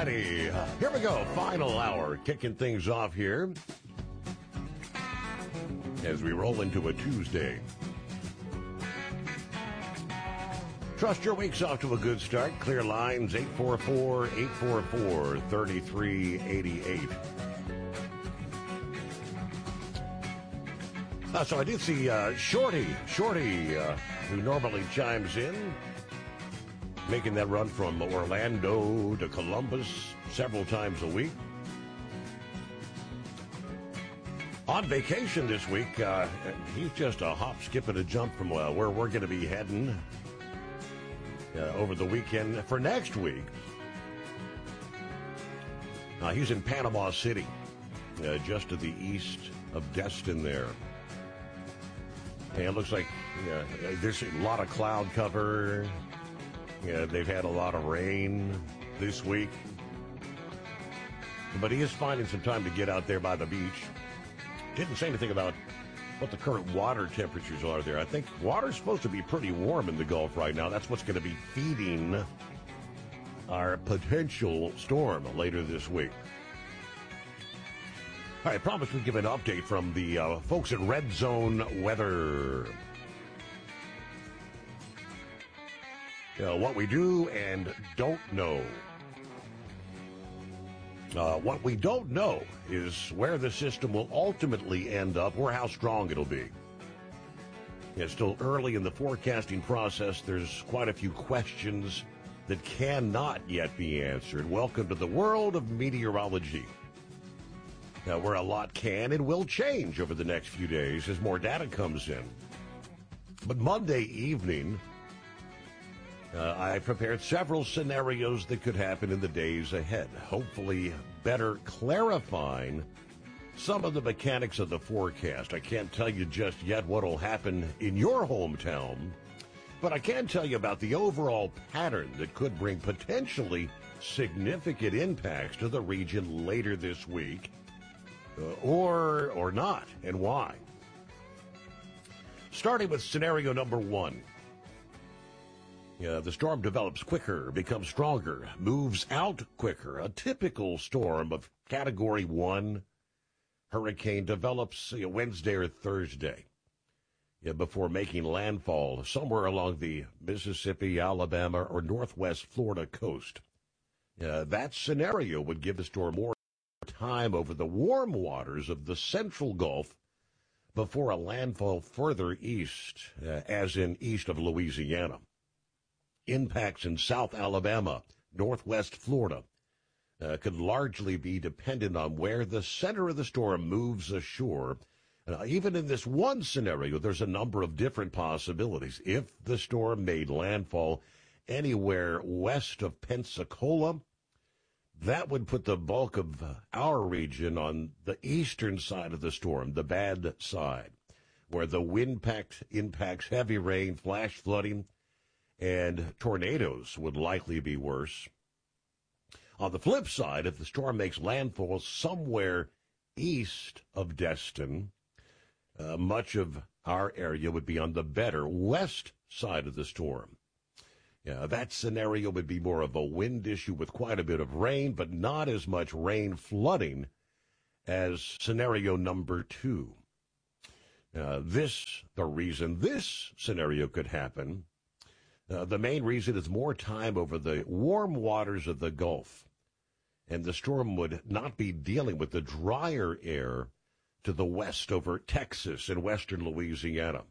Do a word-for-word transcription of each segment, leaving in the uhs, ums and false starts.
righty. Uh, here we go. Final hour. Kicking things off here as we roll into a Tuesday. Trust your week's off to a good start. Clear lines, eight four four, eight four four, three three eight eight. Uh, so I did see uh, Shorty, Shorty, uh, who normally chimes in, making that run from Orlando to Columbus several times a week. On vacation this week, uh, he's just a hop, skip, and a jump from uh, where we're going to be heading uh, over the weekend for next week. Uh, he's in Panama City, uh, just to the east of Destin there. And it looks like uh, there's a lot of cloud cover. Yeah, they've had a lot of rain this week. But he is finding some time to get out there by the beach. Didn't say anything about what the current water temperatures are there. I think water's supposed to be pretty warm in the Gulf right now. That's what's going to be feeding our potential storm later this week. All right, I promised we'd give an update from the uh, folks at Red Zone Weather. Uh, what we do and don't know. Uh, what we don't know is where the system will ultimately end up or how strong it'll be. It's still early in the forecasting process. There's quite a few questions that cannot yet be answered. Welcome to the world of meteorology. Now, where a lot can and will change over the next few days as more data comes in. But Monday evening, uh, I prepared several scenarios that could happen in the days ahead, hopefully better clarifying some of the mechanics of the forecast. I can't tell you just yet what will happen in your hometown, but I can tell you about the overall pattern that could bring potentially significant impacts to the region later this week. Uh, or or not, and why. Starting with scenario number one. Uh, the storm develops quicker, becomes stronger, moves out quicker. A typical storm of Category one hurricane develops uh, Wednesday or Thursday uh, before making landfall somewhere along the Mississippi, Alabama, or northwest Florida coast. Uh, that scenario would give the storm more time over the warm waters of the central Gulf before a landfall further east, uh, as in east of Louisiana. Impacts in South Alabama, northwest Florida, uh, could largely be dependent on where the center of the storm moves ashore. Uh, even in this one scenario, there's a number of different possibilities. If the storm made landfall anywhere west of Pensacola, that would put the bulk of our region on the eastern side of the storm, the bad side, where the wind impact impacts heavy rain, flash flooding, and tornadoes would likely be worse. On the flip side, if the storm makes landfall somewhere east of Destin, uh, much of our area would be on the better west side of the storm. Yeah, that scenario would be more of a wind issue with quite a bit of rain, but not as much rain flooding as scenario number two. Uh, this, the reason this scenario could happen, uh, the main reason is more time over the warm waters of the Gulf, and the storm would not be dealing with the drier air to the west over Texas and western Louisiana.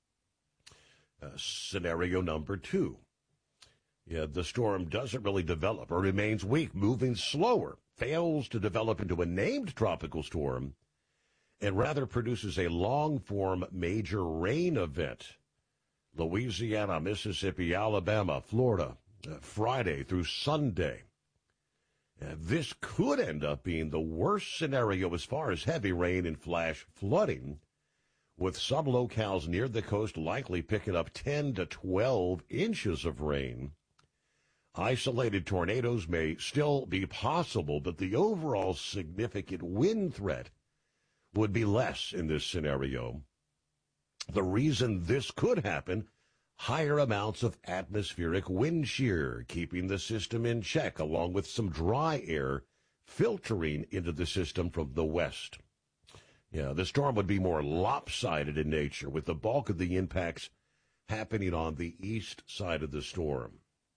Uh, scenario number two. Yeah, the storm doesn't really develop or remains weak, moving slower, fails to develop into a named tropical storm, and rather produces a long-form major rain event. Louisiana, Mississippi, Alabama, Florida, uh, Friday through Sunday. Uh, this could end up being the worst scenario as far as heavy rain and flash flooding, with some locales near the coast likely picking up ten to twelve inches of rain. Isolated tornadoes may still be possible, but the overall significant wind threat would be less in this scenario. The reason this could happen, higher amounts of atmospheric wind shear, keeping the system in check, along with some dry air filtering into the system from the west. Yeah, the storm would be more lopsided in nature, with the bulk of the impacts happening on the east side of the storm.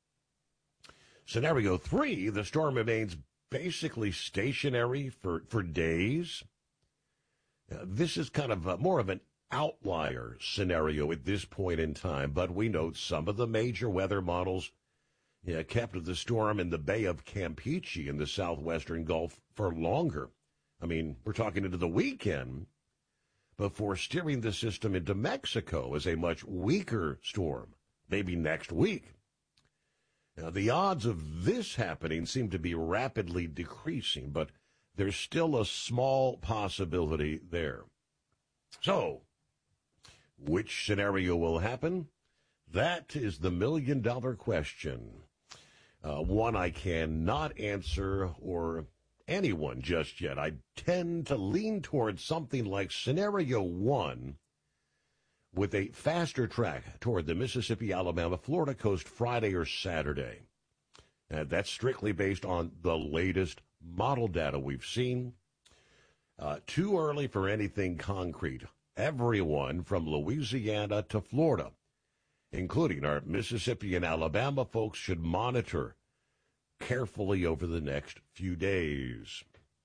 Scenario three, the storm remains basically stationary for, for days. Uh, this is kind of a, more of an outlier scenario at this point in time, but we note some of the major weather models yeah, kept the storm in the Bay of Campeche in the southwestern Gulf for longer. I mean, we're talking into the weekend before steering the system into Mexico as a much weaker storm, maybe next week. Now, the odds of this happening seem to be rapidly decreasing, but there's still a small possibility there. So, which scenario will happen? That is the million-dollar question. Uh, one I cannot answer, or anyone just yet. I tend to lean towards something like scenario one, with a faster track toward the Mississippi, Alabama, Florida coast Friday or Saturday. And that's strictly based on the latest model data we've seen. Uh, too early for anything concrete. Everyone from Louisiana to Florida, including our Mississippi and Alabama folks, should monitor carefully over the next few days.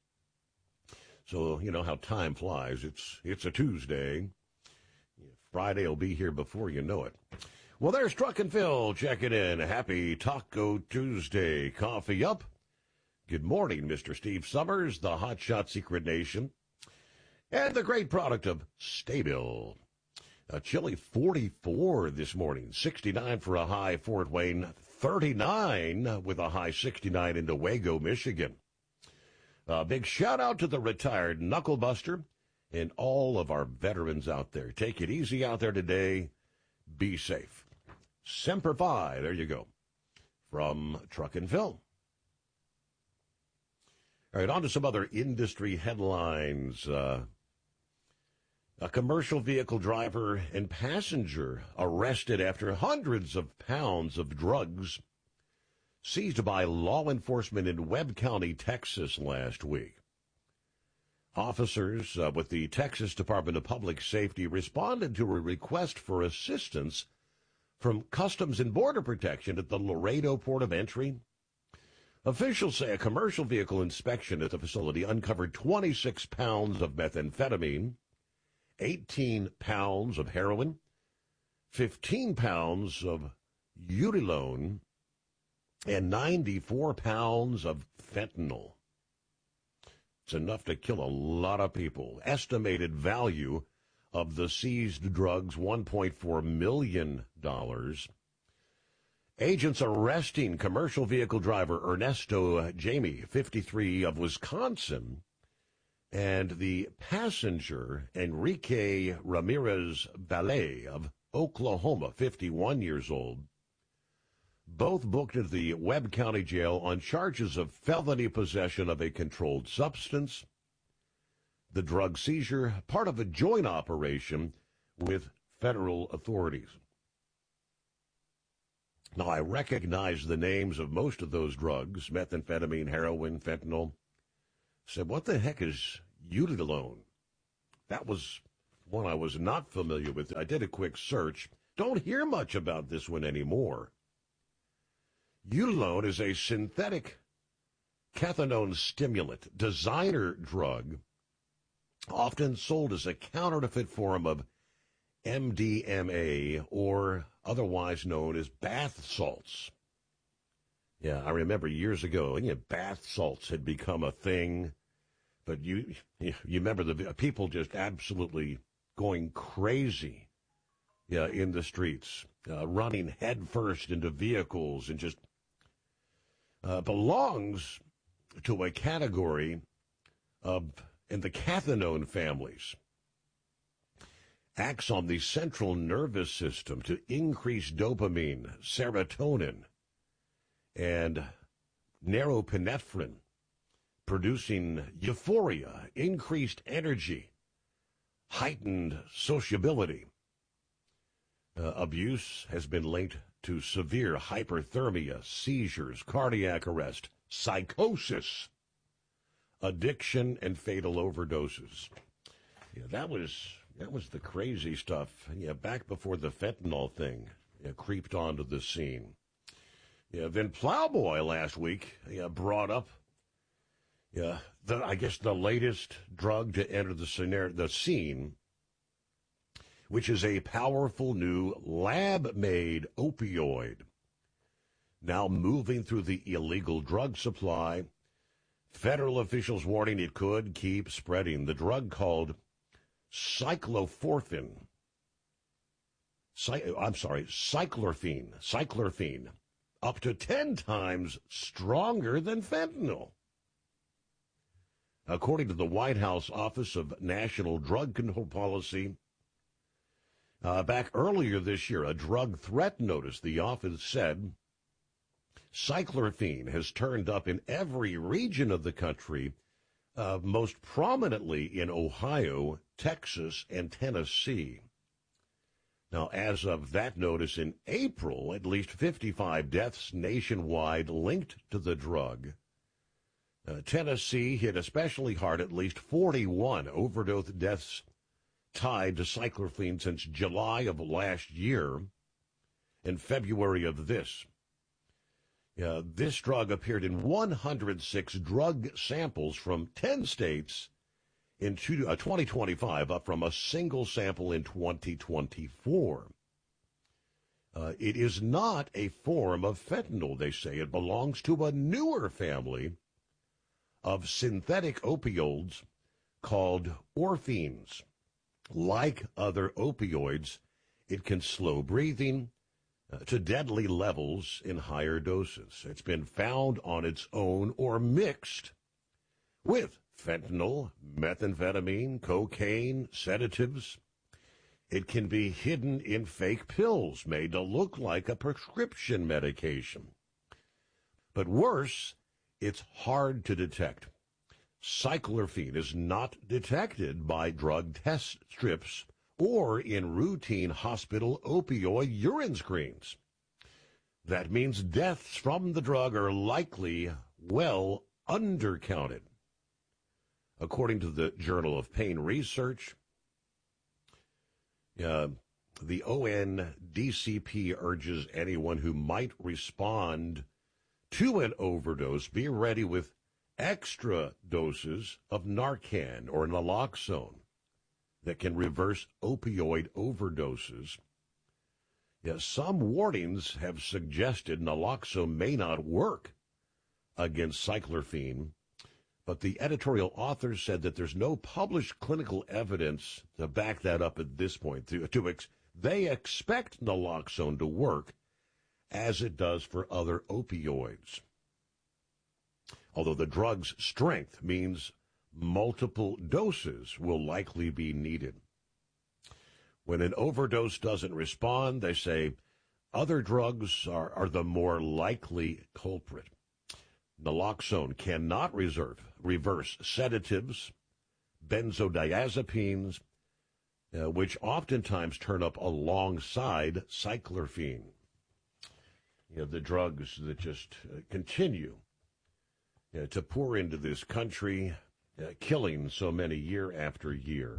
So, you know how time flies. It's it's a Tuesday. Friday will be here before you know it. Well, there's Truck and Phil checking in. Happy Taco Tuesday. Coffee up. Good morning, Mister Steve Summers, the Hotshot Secret Nation, and the great product of Staybill. A chilly forty-four this morning, sixty-nine for a high Fort Wayne, thirty-nine with a high sixty-nine in Newaygo, Michigan. A big shout out to the retired Knucklebuster and all of our veterans out there. Take it easy out there today. Be safe. Semper Fi. There you go. From Truck and Phil. All right, on to some other industry headlines. Uh, a commercial vehicle driver and passenger arrested after hundreds of pounds of drugs seized by law enforcement in Webb County, Texas last week. Officers uh, with the Texas Department of Public Safety responded to a request for assistance from Customs and Border Protection at the Laredo Port of Entry. Officials say a commercial vehicle inspection at the facility uncovered twenty-six pounds of methamphetamine, eighteen pounds of heroin, fifteen pounds of Utilone, and ninety-four pounds of fentanyl. It's enough to kill a lot of people. Estimated value of the seized drugs, one point four million dollars. Agents arresting commercial vehicle driver Ernesto Jamie, fifty-three, of Wisconsin, and the passenger Enrique Ramirez Valle of Oklahoma, fifty-one years old, both booked at the Webb County Jail on charges of felony possession of a controlled substance. The drug seizure, part of a joint operation with federal authorities. Now, I recognize the names of most of those drugs, methamphetamine, heroin, fentanyl. Said, what the heck is Utilone? That was one I was not familiar with. I did a quick search. Don't hear much about this one anymore. Utilone is a synthetic cathinone stimulant, designer drug, often sold as a counterfeit form of M D M A, or otherwise known as bath salts. Yeah, I remember years ago, you know, bath salts had become a thing, but you you remember the people just absolutely going crazy, yeah, in the streets, uh, running headfirst into vehicles, and just uh, belongs to a category of in the cathinone families. Acts on the central nervous system to increase dopamine, serotonin, and norepinephrine, producing euphoria, increased energy, heightened sociability. Uh, abuse has been linked to severe hyperthermia, seizures, cardiac arrest, psychosis, addiction, and fatal overdoses. Yeah, that was that was the crazy stuff. Yeah, back before the fentanyl thing yeah, creeped onto the scene. Yeah, then Plowboy last week yeah, brought up, yeah, the, I guess the latest drug to enter the scenario, the scene, which is a powerful new lab-made opioid. Now moving through the illegal drug supply, federal officials warning it could keep spreading. The drug called cyclophorphine. Cy- I'm sorry, cyclorphine. Cyclorphine. Up to ten times stronger than fentanyl. According to the White House Office of National Drug Control Policy, uh, back earlier this year, a drug threat notice, the office said, cyclorphine has turned up in every region of the country, uh, most prominently in Ohio, Texas, and Tennessee. Now, as of that notice in April, at least fifty-five deaths nationwide linked to the drug. Uh, Tennessee hit especially hard, at least forty-one overdose deaths tied to cyclorphine since July of last year and February of this. Uh, this drug appeared in one hundred six drug samples from ten states in two, uh, twenty twenty-five, up from a single sample in twenty twenty-four. Uh, it is not a form of fentanyl, they say. It belongs to a newer family of synthetic opioids called orphines. Like other opioids, it can slow breathing uh, to deadly levels in higher doses. It's been found on its own or mixed with fentanyl, methamphetamine, cocaine, sedatives. It can be hidden in fake pills made to look like a prescription medication. But worse, it's hard to detect. Cyclorphine is not detected by drug test strips or in routine hospital opioid urine screens. That means deaths from the drug are likely well undercounted. According to the Journal of Pain Research, uh, the O N D C P urges anyone who might respond to an overdose be ready with extra doses of Narcan or naloxone that can reverse opioid overdoses. Yeah, some warnings have suggested naloxone may not work against cyclorphine, but the editorial author said that there's no published clinical evidence to back that up at this point. To, to ex- they expect naloxone to work as it does for other opioids. Although the drug's strength means multiple doses will likely be needed. When an overdose doesn't respond, they say other drugs are, are the more likely culprit. Naloxone cannot reserve, reverse sedatives, benzodiazepines, uh, which oftentimes turn up alongside cyclorphine. You know, the drugs that just uh, continue uh, to pour into this country, uh, killing so many year after year.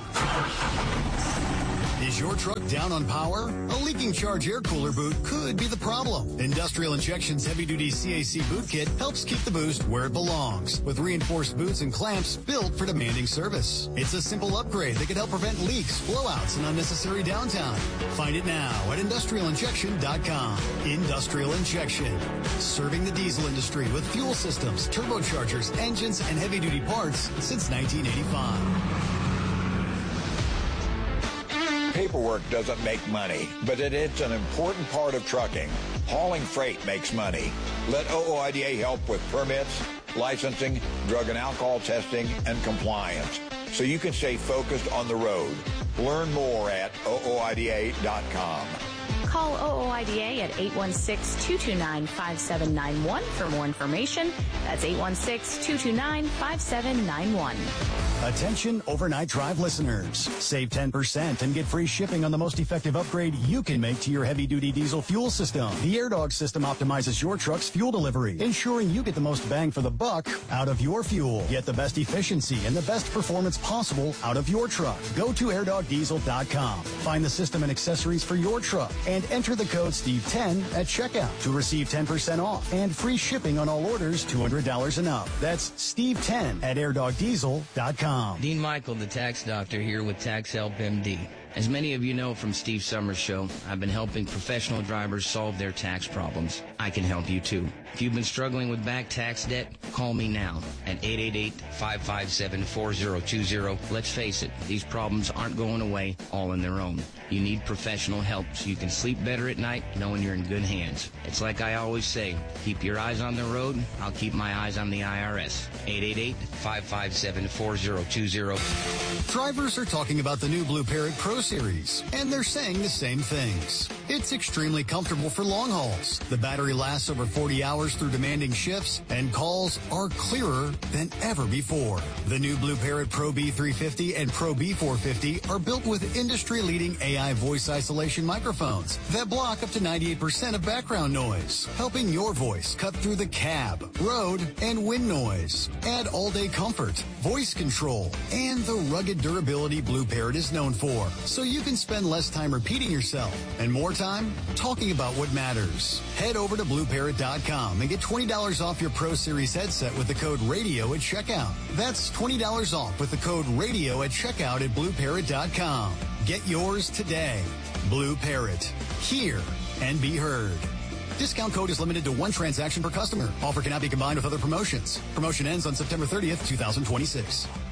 Is your truck down on power? A leaking charge air cooler boot could be the problem. Industrial Injection's heavy-duty C A C boot kit helps keep the boost where it belongs, with reinforced boots and clamps built for demanding service. It's a simple upgrade that can help prevent leaks, blowouts, and unnecessary downtime. Find it now at industrial injection dot com. Industrial Injection, serving the diesel industry with fuel systems, turbochargers, engines, and heavy-duty parts since nineteen eighty-five. Paperwork doesn't make money, but it is an important part of trucking. Hauling freight makes money. Let O O I D A help with permits, licensing, drug and alcohol testing, and compliance, so you can stay focused on the road. Learn more at O O I D A dot com. Call O O I D A at eight one six, two two nine, five seven nine one for more information. That's eight one six, two two nine, five seven nine one. Attention overnight drive listeners. Save ten percent and get free shipping on the most effective upgrade you can make to your heavy-duty diesel fuel system. The AirDog system optimizes your truck's fuel delivery, ensuring you get the most bang for the buck out of your fuel. Get the best efficiency and the best performance possible out of your truck. Go to air dog diesel dot com. Find the system and accessories for your truck and enter the code Steve ten at checkout to receive ten percent off and free shipping on all orders two hundred dollars and up. That's Steve ten at air dog diesel dot com. Dean Michael, the tax doctor, here with Tax Help M D. As many of you know from Steve Summers' show, I've been helping professional drivers solve their tax problems. I can help you too. If you've been struggling with back tax debt, call me now at eight eight eight, five five seven, four zero two zero. Let's face it, these problems aren't going away all on their own. You need professional help so you can sleep better at night knowing you're in good hands. It's like I always say, keep your eyes on the road, I'll keep my eyes on the I R S. eight eight eight, five five seven, four zero two zero. Drivers are talking about the new Blue Parrot Pro Series, and they're saying the same things. It's extremely comfortable for long hauls. The battery lasts over forty hours through demanding shifts, and calls are clearer than ever before. The new Blue Parrot Pro B three fifty and Pro B four fifty are built with industry-leading A I voice isolation microphones that block up to ninety-eight percent of background noise, helping your voice cut through the cab, road, and wind noise. Add all-day comfort, voice control, and the rugged durability Blue Parrot is known for, so you can spend less time repeating yourself and more time talking about what matters. Head over to blue parrot dot com and get twenty dollars off your Pro Series headset with the code RADIO at checkout. That's twenty dollars off with the code RADIO at checkout at blue parrot dot com. Get yours today. Blue Parrot. Hear and be heard. Discount code is limited to one transaction per customer. Offer cannot be combined with other promotions. Promotion ends on September thirtieth, two thousand twenty-six.